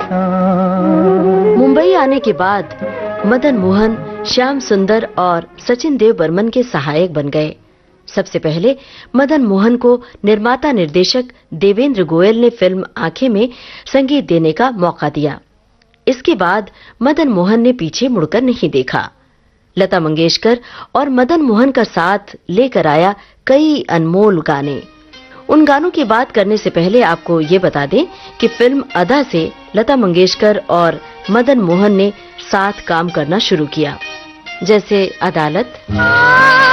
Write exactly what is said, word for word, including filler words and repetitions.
शान। मुंबई आने के बाद मदन मोहन श्याम सुंदर और सचिन देव बर्मन के सहायक बन गए। सबसे पहले मदन मोहन को निर्माता निर्देशक देवेंद्र गोयल ने फिल्म आंखें में संगीत देने का मौका दिया। इसके बाद मदन मोहन ने पीछे मुड़कर नहीं देखा। लता मंगेशकर और मदन मोहन का साथ लेकर आया कई अनमोल गाने। उन गानों की बात करने से पहले आपको ये बता दें कि फिल्म अदा से लता मंगेशकर और मदन मोहन ने साथ काम करना शुरू किया, जैसे अदालत,